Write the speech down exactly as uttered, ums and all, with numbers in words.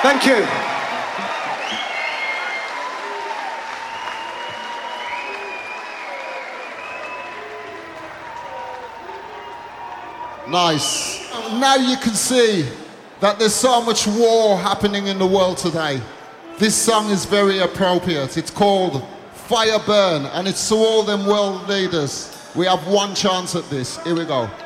Thank you. Nice. Now you can see that there's so much war happening in the world today. This song is very appropriate. It's called Fire Burn, and it's to all them world leaders. We have one chance at this. Here we go.